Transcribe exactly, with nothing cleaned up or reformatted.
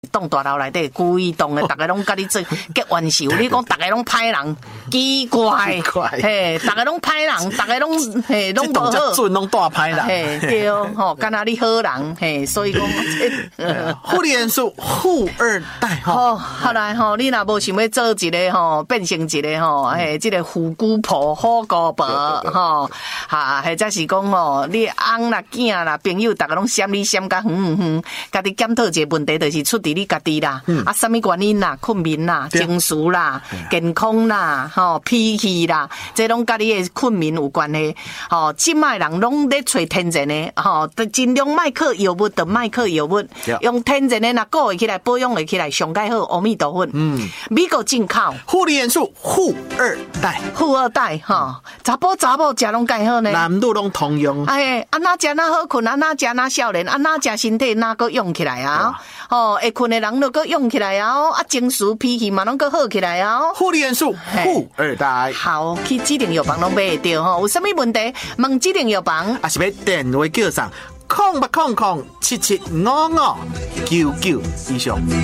栋大楼内底故意动的，大家拢甲你做结冤仇。你讲大家拢歹人，奇怪，嘿，大家拢歹人，大家拢嘿拢无好， 准拢大歹人， 嘿对吼，敢若你好人，嘿，所以讲， 护理员是富二代哈。 哦，后来吼，你若无想要做一个吼，变成一个吼，嘿，这个虎姑婆、好姑婆吼，哈，或者是讲吼，你翁啦、囝啦、朋友，大家拢嫌你嫌甲远远远，家己检讨一个问题，就是出伫你家己啦，嗯、啊，什么原因啦？困眠啦、情绪啦、健康啦、吼、脾气啦，这拢甲你的困眠有关系。吼，即卖人拢咧找天然的，吼，尽量莫靠药物，就莫靠药物，用天然的，若顾会起来，保养会起来，上介好。阿弥陀佛。嗯，美国进口护理元素富二代， 富二代吼，查甫查某食拢介好呢， 男女拢通用。 哎，安那食哪好困，安那食哪少年，安那食身体哪个用起来啊？哦，会困的人都个用起来啊，啊，情绪脾气嘛拢个好起来啊。 护理元素富二代， 好，去指定药房拢买得到吼。有啥物问题？问指定药房， 还是要电话叫上空八空空七七五五九九以上。